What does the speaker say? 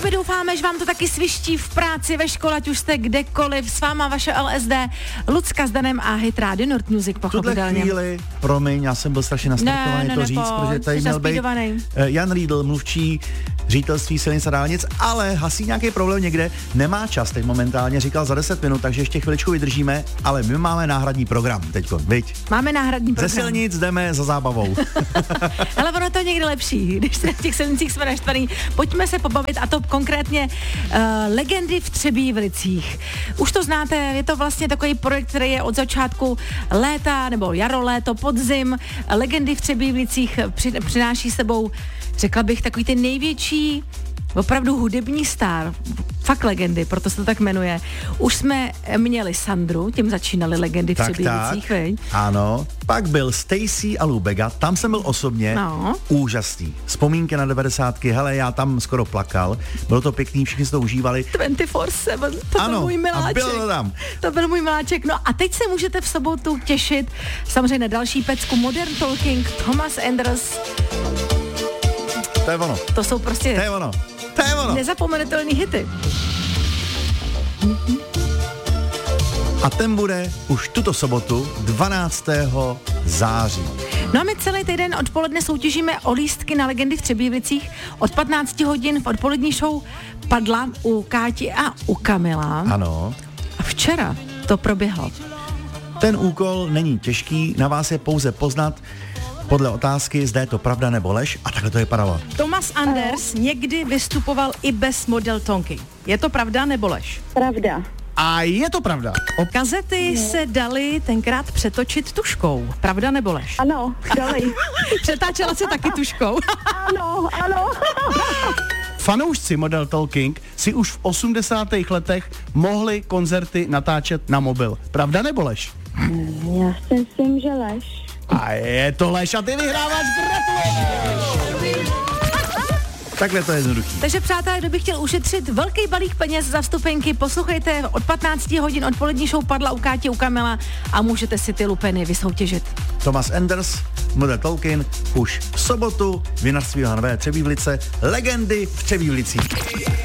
Tak my doufáme, že vám to taky sviští v práci, ve škole, ať už jste kdekoliv. S váma vaše LSD, Lucka s Danem a Hit Radio Nord Music, pochopitelně. Tuhle chvíli, promiň, já jsem byl strašně nastartovaný to říct, protože tady měl být Jan Riedl, mluvčí ředitelství silnic a dálnic, ale hasí nějaký problém někde, nemá čas teď momentálně, říkal za 10 minut, takže ještě chviličku vydržíme, ale my máme náhradní program teďko, viď? Máme náhradní program. Ze silnic jdeme za zábavou. Ale ono to je někdy lepší, když se v těch silnicích jsme naštvaný. Pojďme se pobavit, a to konkrétně legendy v Třebíčích. Už to znáte, je to vlastně takový projekt, který je od začátku léta, nebo jaro, léto, podzim. Legendy v Třebíčích přináší sebou, řekla bych, takový ty největší opravdu hudební star, fakt legendy, proto se to tak jmenuje. Už jsme měli Sandru, tím začínali legendy v Třebíčích, veď? Ano, pak byl Stacy a Lou Bega, tam jsem byl osobně, úžasný. Vzpomínky na 90, hele, já tam skoro plakal, bylo to pěkný, všichni si to užívali. 24/7, to byl můj miláček. A bylo to tam. To byl můj miláček, no a teď se můžete v sobotu těšit samozřejmě na další pecku Modern Talking, Thomas Enders. To je ono. To jsou prostě... To je ono. To je ono. Nezapomenutelný hity. A ten bude už tuto sobotu 12. září. No a my celý týden odpoledne soutěžíme o lístky na legendy v Třebíčích. Od 15 hodin v odpolední show padla u Káti a u Kamila. Ano. A včera to proběhlo. Ten úkol není těžký, na vás je pouze poznat podle otázky, zda je to pravda nebo lež, a takhle to vypadalo. Thomas Anders někdy vystupoval i bez Model Talking. Je to pravda nebo lež? Pravda. A je to pravda. Kazety se daly tenkrát přetočit tuškou. Pravda nebo lež? Ano, dali. Přetáčela se taky tuškou. Ano, ano. Fanoušci Model Talking si už v 80. letech mohli koncerty natáčet na mobil. Pravda nebo lež? Já si myslím, že lež. A je to lež a ty vyhráváš, gratuluju! Takhle to je jednoduchý. Takže přátelé, kdo by chtěl ušetřit velký balík peněz za vstupenky, poslouchejte od 15 hodin odpolední show padla u Káti, u Kamila a můžete si ty lupeny vysoutěžit. Thomas Enders, Model Talking, už v sobotu, vinařství Hanové Třebíčce, legendy v Třebíčích.